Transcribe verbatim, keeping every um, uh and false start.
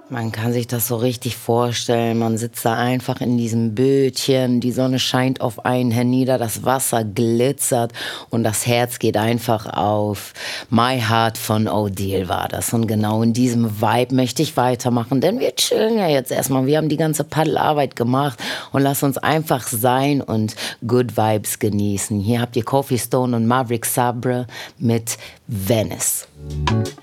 Man kann sich das so richtig vorstellen. Man sitzt da einfach in diesem Bötchen, die Sonne scheint auf einen hernieder, das Wasser glitzert und das Herz geht einfach auf. My Heart von O'Deal war das. Und genau in diesem Vibe möchte ich weitermachen, denn wir chillen ja jetzt erstmal. Wir haben die ganze Paddelarbeit gemacht und lass uns einfach sein und Good Vibes genießen. Hier habt ihr Kofi Stone und Maverick Sabre mit Venice.